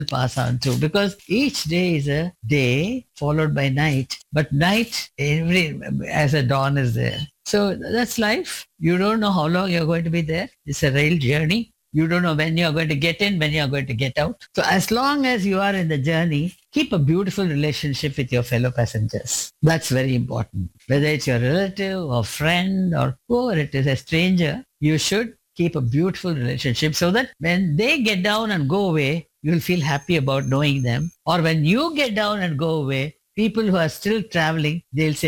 pass on through, because each day is a day followed by night, but night every as a dawn is there. So that's life. You don't know how long you're going to be there. It's a rail journey. You don't know when you're going to get in, when you're going to get out. So as long as you are in the journey, keep a beautiful relationship with your fellow passengers. That's very important. Whether it's your relative or friend or whoever it is, a stranger, you should keep a beautiful relationship so that when they get down and go away, you'll feel happy about knowing them. Or when you get down and go away, people who are still traveling, they'll say,